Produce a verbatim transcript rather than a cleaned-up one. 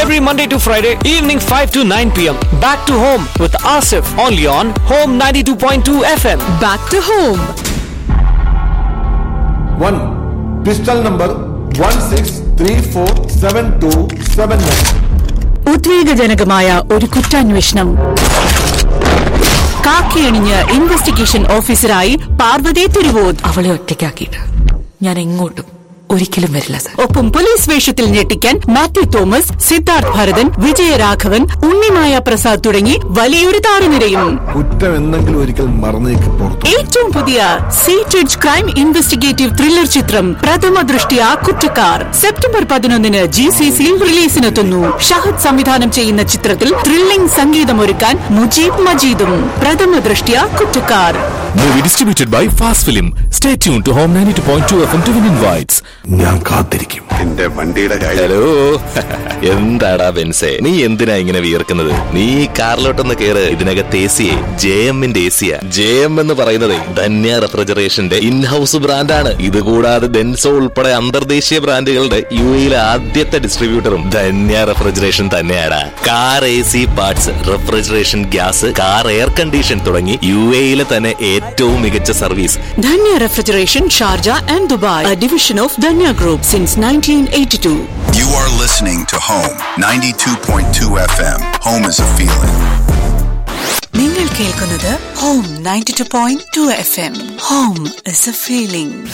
every Monday to Friday, evening five to nine p.m. Back to home with Asif, only on Home ninety-two point two F M. Back to home. One pistol number one six three four seven two seven nine. ഉദ്വേഗജനകമായ ഒരു കുറ്റാന്വേഷണം. കാക്കിയണിഞ്ഞ് investigation ഓഫീസറായി പാർവതി തിരുവോത്. അവളെ ഒറ്റയ്ക്കാക്കിയിട്ട് ഞാൻ എങ്ങോട്ടും ഒരിക്കലും വരില്ല sir. ഒപ്പം police വേഷത്തിൽ ഞെട്ടിക്കാൻ Mathew Thomas, Siddharth Bharathan, Vijayaraghavan, Unnimaya Prasad തുടങ്ങി വലിയൊരു താരനിരയും. കുറ്റം എന്തെങ്കിലും ഒരിക്കൽ മറന്നേക്ക് പുറത്തു. ഏറ്റവും പുതിയ സീറ്റഡ് ക്രൈം ഇൻവെസ്റ്റിഗേറ്റീവ് ത്രില്ലർ ചിത്രം പ്രഥമ ദൃഷ്ടിയ കുറ്റക്കാർ സെപ്റ്റംബർ പതിനൊന്നിന് ജി സി സിയിൽ റിലീസിനെത്തുന്നു. ഷഹദ് സംവിധാനം ചെയ്യുന്ന ചിത്രത്തിൽ ത്രില്ലിംഗ് സംഗീതമൊരുക്കാൻ മുജീബ് മജീദും. പ്രഥമ ദൃഷ്ടിയ കുറ്റക്കാർ. Movie distributed by Fast Film. Stay tuned to Home ninety-two point two F M to win invites. ഞാൻ കാത്തിരിക്കും. എന്റെ വണ്ടിയുടെ ഹലോ, എന്താടാ ബെൻസേ, നീ എന്തിനാ ഇങ്ങനെ വിയർക്കുന്നത്? നീ കാറിലോട്ടൊന്ന് കേറ്. ഇതിനകത്ത് എ സിയെ ജെ എമ്മിന്റെ എ സിയാ. ജെ എം എന്ന് പറയുന്നത് ധന്യ റെഫ്രിജറേഷന്റെ ഇൻഹൌസ് ബ്രാൻഡാണ്. ഇതുകൂടാതെ ഡെൻസോ ഉൾപ്പെടെ അന്തർദേശീയ ബ്രാൻഡുകളുടെ യു എയിലെ ആദ്യത്തെ ഡിസ്ട്രിബ്യൂട്ടറും ധന്യ റെഫ്രിജറേഷൻ തന്നെയാണ്. Car A C parts, refrigeration, gas, car air condition തുടങ്ങി യു എയിലെ തന്നെ ഏറ്റവും മികച്ച service. Dhanya refrigeration, Sharjah and Dubai, a division of Dhanya Group since nineteen eighty-two. You are listening to Home ninety-two point two F M. Home is a feeling. നിങ്ങൾ കേൾക്കുന്നത് Home ninety-two point two F M. Home is a feeling.